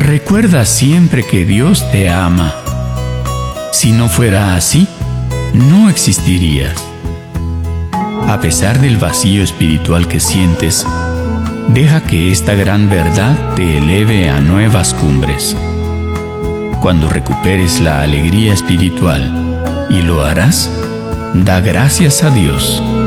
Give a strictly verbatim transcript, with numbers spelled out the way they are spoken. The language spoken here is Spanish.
Recuerda siempre que Dios te ama. Si no fuera así, no existirías. A pesar del vacío espiritual que sientes, deja que esta gran verdad te eleve a nuevas cumbres. Cuando recuperes la alegría espiritual, y lo harás, da gracias a Dios.